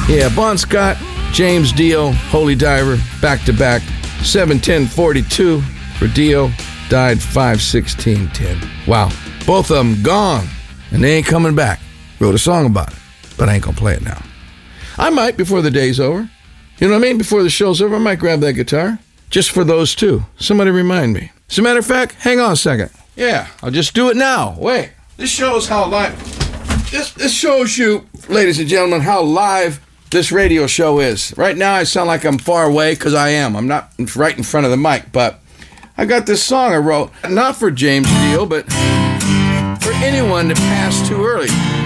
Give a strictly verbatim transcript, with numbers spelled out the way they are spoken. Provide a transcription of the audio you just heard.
Yeah, Bon Scott, James Dio, Holy Diver, back-to-back, seven ten forty-two for Dio, died five sixteen ten. Wow, both of them gone, and they ain't coming back. Wrote a song about it, but I ain't gonna play it now. I might before the day's over. You know what I mean? Before the show's over, I might grab that guitar, just for those two. Somebody remind me. As a matter of fact, hang on a second. Yeah, I'll just do it now. Wait, this shows how live, this, this shows you, ladies and gentlemen, how live this radio show is. Right now, I sound like I'm far away, because I am. I'm not right in front of the mic, but I got this song I wrote, not for James Dio, but for anyone that passed too early.